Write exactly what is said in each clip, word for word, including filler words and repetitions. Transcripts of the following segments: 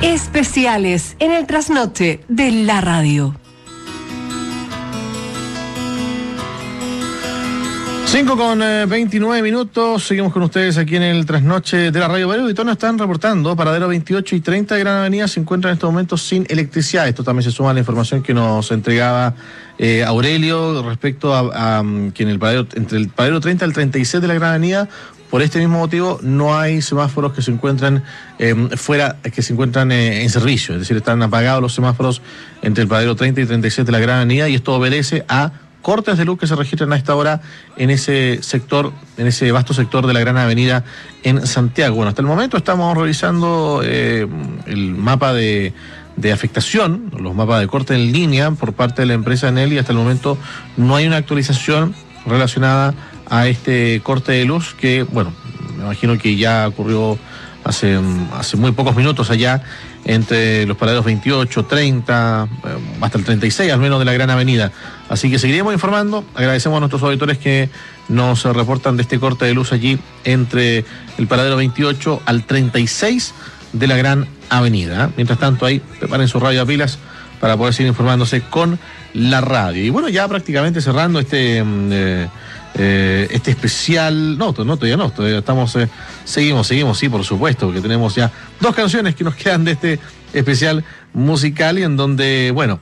Especiales en el trasnoche de la radio. cinco con veintinueve minutos, seguimos con ustedes aquí en el trasnoche de la radio. Varios auditores están reportando, paradero veintiocho y treinta de Gran Avenida se encuentran en estos momentos sin electricidad. Esto también se suma a la información que nos entregaba eh, Aurelio respecto a, a que en el paradero, entre el paradero treinta y el treinta y seis de la Gran Avenida, por este mismo motivo, no hay semáforos que se encuentran eh, fuera, que se encuentran eh, en servicio, es decir, están apagados los semáforos entre el paradero treinta y treinta y siete de la Gran Avenida, y esto obedece a cortes de luz que se registran a esta hora en ese sector, en ese vasto sector de la Gran Avenida en Santiago. Bueno, hasta el momento estamos revisando eh, el mapa de, de afectación, los mapas de corte en línea por parte de la empresa Enel, y hasta el momento no hay una actualización relacionada a este corte de luz que, bueno, me imagino que ya ocurrió hace, hace muy pocos minutos allá entre los paraderos veintiocho, treinta, hasta el treinta y seis al menos de la Gran Avenida. Así que seguiremos informando. Agradecemos a nuestros auditores que nos reportan de este corte de luz allí entre el paradero veintiocho al treinta y seis de la Gran Avenida. Mientras tanto, ahí preparen su radio a pilas para poder seguir informándose con la radio. Y bueno, ya prácticamente cerrando este... Eh, Eh, este especial, no, no, todavía no, todavía estamos, eh, seguimos, seguimos, sí, por supuesto, porque tenemos ya dos canciones que nos quedan de este especial musical, y en donde, bueno,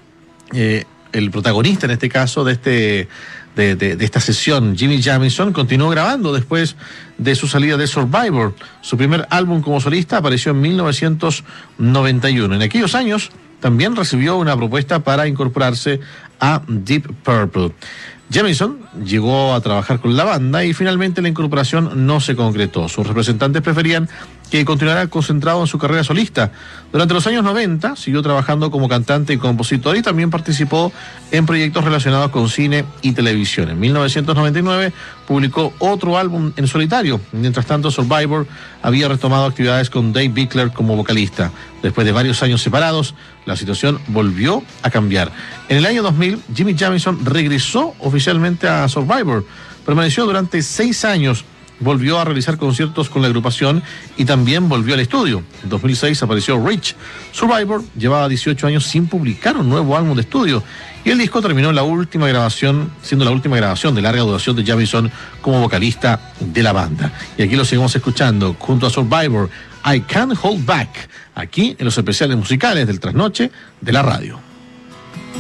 eh, el protagonista en este caso de este de, de, de esta sesión, Jimmy Jamison, continuó grabando después de su salida de Survivor. Su primer álbum como solista apareció en mil novecientos noventa y uno. En aquellos años también recibió una propuesta para incorporarse a Deep Purple. Jamison llegó a trabajar con la banda y finalmente la incorporación no se concretó. Sus representantes preferían que continuara concentrado en su carrera solista. Durante los años noventa siguió trabajando como cantante y compositor, y también participó en proyectos relacionados con cine y televisión. En mil novecientos noventa y nueve publicó otro álbum en solitario. Mientras tanto, Survivor había retomado actividades con Dave Bickler como vocalista. Después de varios años separados, la situación volvió a cambiar. En el año dos mil, Jimmy Jamison regresó oficialmente a Survivor. Permaneció durante seis años. Volvió a realizar conciertos con la agrupación y también volvió al estudio. En dos mil seis apareció Rich. Survivor llevaba dieciocho años sin publicar un nuevo álbum de estudio, y el disco terminó la última grabación, siendo la última grabación de larga duración de Jamison como vocalista de la banda. Y aquí lo seguimos escuchando junto a Survivor, I Can't Hold Back, aquí en los especiales musicales del trasnoche de la radio.